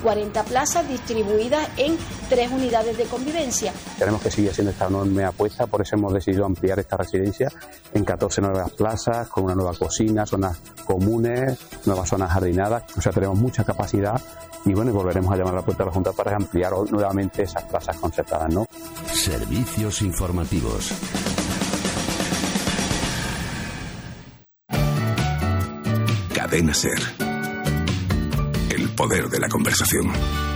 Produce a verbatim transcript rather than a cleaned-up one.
cuarenta plazas distribuidas en tres unidades de convivencia. Tenemos que seguir haciendo esta enorme apuesta, por eso hemos decidido ampliar esta residencia en catorce nuevas plazas, con una nueva cocina, zonas comunes, nuevas zonas jardinadas. O sea, tenemos mucha capacidad y bueno, volveremos a llamar a la puerta de la Junta para ampliar nuevamente esas plazas concertadas, ¿no? Servicios informativos. Cadena SER. El poder de la conversación.